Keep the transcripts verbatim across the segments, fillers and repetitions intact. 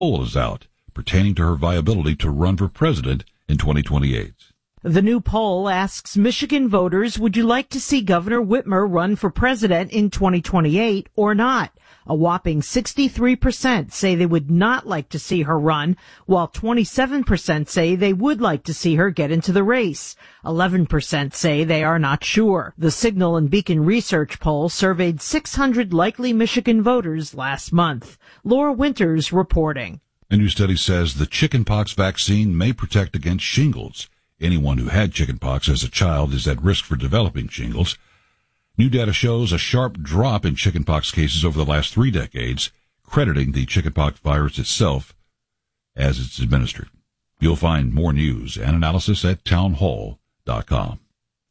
poll is out pertaining to her viability to run for president in twenty twenty-eight. The new poll asks Michigan voters, would you like to see Governor Whitmer run for president in twenty twenty-eight or not? A whopping sixty-three percent say they would not like to see her run, while twenty-seven percent say they would like to see her get into the race. eleven percent say they are not sure. The Signal and Beacon Research poll surveyed six hundred likely Michigan voters last month. Laura Winters reporting. A new study says the chickenpox vaccine may protect against shingles. Anyone who had chickenpox as a child is at risk for developing shingles. New data shows a sharp drop in chickenpox cases over the last three decades, crediting the chickenpox virus itself as it's administered. You'll find more news and analysis at townhall dot com.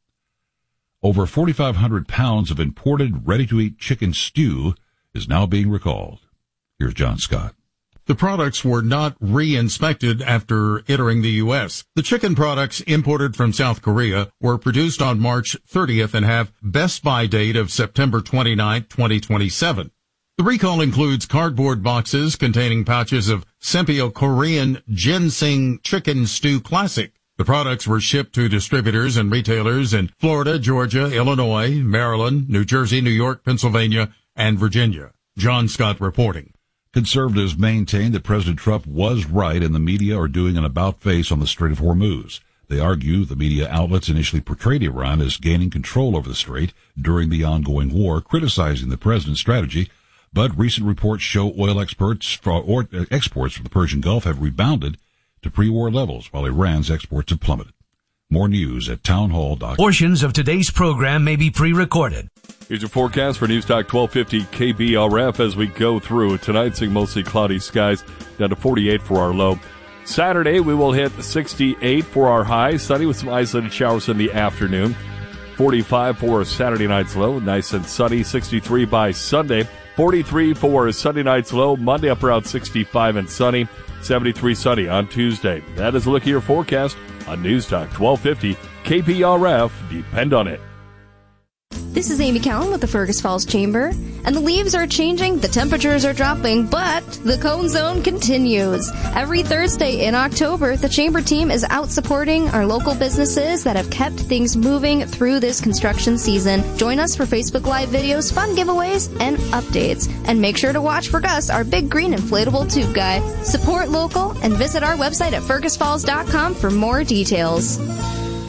Over forty-five hundred pounds of imported ready-to-eat chicken stew is now being recalled. Here's John Scott. The products were not re-inspected after entering the U S. The chicken products imported from South Korea were produced on March thirtieth and have best buy date of September twenty-ninth, twenty twenty-seven. The recall includes cardboard boxes containing pouches of Sempio Korean Ginseng Chicken Stew Classic. The products were shipped to distributors and retailers in Florida, Georgia, Illinois, Maryland, New Jersey, New York, Pennsylvania, and Virginia. John Scott reporting. Conservatives maintain that President Trump was right and the media are doing an about-face on the Strait of Hormuz. They argue the media outlets initially portrayed Iran as gaining control over the strait during the ongoing war, criticizing the president's strategy. But recent reports show oil exports, or exports from the Persian Gulf have rebounded to pre-war levels, while Iran's exports have plummeted. More news at townhall dot com. Portions of today's program may be pre-recorded. Here's your forecast for News Talk twelve fifty K B R F as we go through. Tonight, seeing mostly cloudy skies, down to forty-eight for our low. Saturday, we will hit sixty-eight for our high, sunny with some isolated showers in the afternoon. forty-five for Saturday night's low, nice and sunny. sixty-three by Sunday. forty-three for Sunday night's low, Monday up around sixty-five and sunny. seventy-three sunny on Tuesday. That is a look at your forecast on News Talk twelve fifty K P R F. Depend on it. This is Amy Cowan with the Fergus Falls Chamber, and the leaves are changing, the temperatures are dropping, but the Cone Zone continues. Every Thursday in October, the Chamber team is out supporting our local businesses that have kept things moving through this construction season. Join us for Facebook Live videos, fun giveaways, and updates. And make sure to watch for Gus, our big green inflatable tube guy. Support local and visit our website at fergus falls dot com for more details.